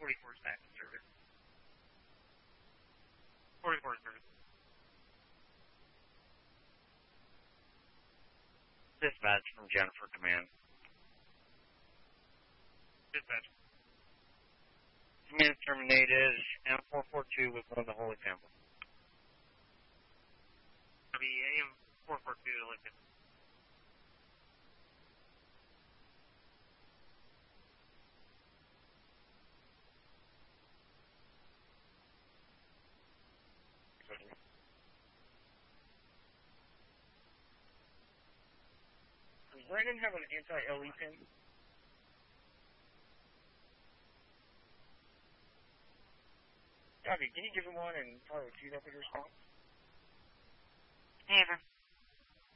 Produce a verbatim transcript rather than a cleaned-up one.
forty-four is back in service. forty-four is service. Dispatch from Jennifer Command. Dispatch. Command terminated M four forty-two with one to Holy Temple. Copy A M four forty-two to Lincoln. Does Brandon have an anti-L E pin? Copy. Can you give him one and probably queue up his response? Never.